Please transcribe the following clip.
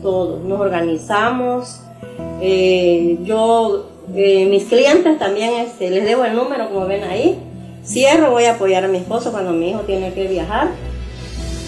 todo, nos organizamos. Mis clientes también, les debo el número como ven ahí. Cierro, voy a apoyar a mi esposo cuando mi hijo tiene que viajar.